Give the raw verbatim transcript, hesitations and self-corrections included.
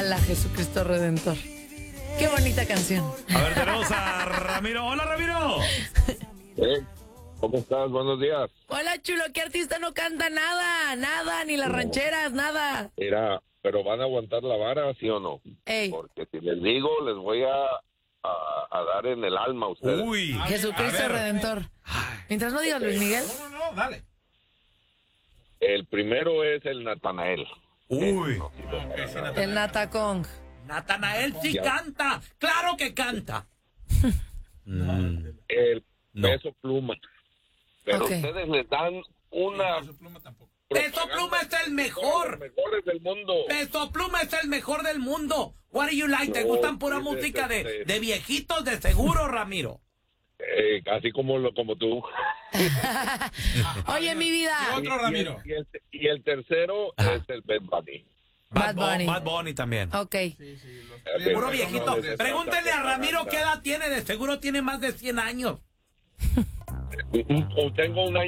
Ala, Jesucristo Redentor. Qué bonita canción. A ver, tenemos a Ramiro. ¡Hola, Ramiro! Eh, ¿Cómo estás? Buenos días. Hola, chulo, ¿qué artista no canta nada? Nada, ni las No. rancheras, nada. Mira, pero van a aguantar la vara, ¿sí o no? Ey, Porque si les digo, les voy a, a, a dar en el alma a ustedes. Uy. Jesucristo A ver. Redentor. Mientras no digas Luis Miguel. No, no, no, dale. El primero es el Natanael. Uy. El Natacong. Natanael sí Ya. canta. ¡Claro que canta! El No. Peso Pluma. Pero Ok. ustedes les dan una... Peso Pluma es el mejor. Los mejores del mundo. Peso Pluma es el mejor del mundo. What do you like? ¿Te No, gustan pura sí, música sí, de, sí. de viejitos de seguro, Ramiro? Eh, así como, lo, como tú. Oye, mi vida. Otro Ramiro. Y el, y el tercero Ajá. es el Bad Bunny. Bad Bad Bunny. Bad Bunny también. Ok. Puro viejito. Pregúntenle a Ramiro qué edad tiene. De seguro tiene más de cien años. O tengo una